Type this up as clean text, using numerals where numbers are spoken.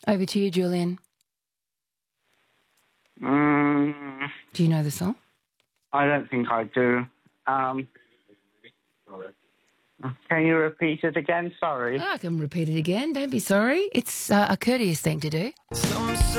Over to you, Julian. Do you know the song? I don't think I do. Can you repeat it again? Sorry. I can repeat it again. Don't be sorry. It's a courteous thing to do.